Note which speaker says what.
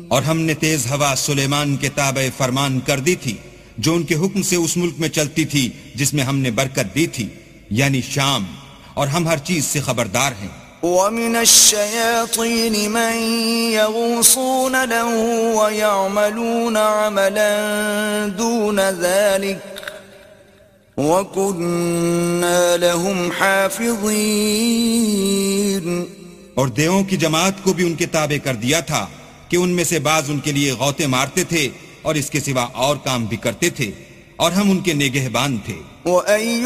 Speaker 1: और हमने तेज हवा सुलेमान के ताबे फरमान कर दी थी, जो उनके हुक्म से उस मुल्क में चलती थी जिसमें हमने बरकत दी थी, यानी शाम, और हम हर चीज से खबरदार हैं।
Speaker 2: وَمِنَ الشَّيَاطِينِ مَن يَغُوصُونَ لَهُ وَيَعْمَلُونَ عَمَلًا دُونَ ذَلِكَ وَكُنَّا لَهُمْ حَافِظِينَ।
Speaker 1: और देवों की जमात को भी उनके ताबे कर दिया था कि उनमें से बाज उनके लिए गौते मारते थे और इसके सिवा और काम भी करते थे, और हम उनके निगहबान थे।